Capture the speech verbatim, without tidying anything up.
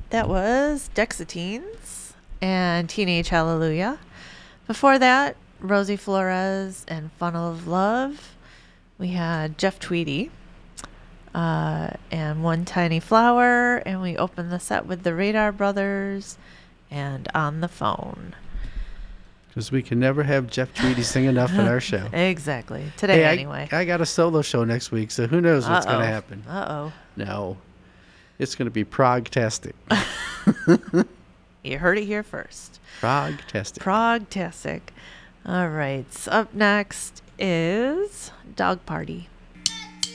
that was Dexatines and Teenage Hallelujah. Before that, Rosie Flores and Funnel of Love. We had Jeff Tweedy uh, and One Tiny Flower. And we opened the set with the Radar Brothers and On the Phone. Because we can never have Jeff Tweedy sing enough on our show. Exactly. Today, hey, anyway. I, I got a solo show next week, so who knows what's going to happen. Uh-oh. No. It's going to be Prague-tastic. You heard it here first. Prague-tastic. Prague-tastic. All right. So up next is Dog Party.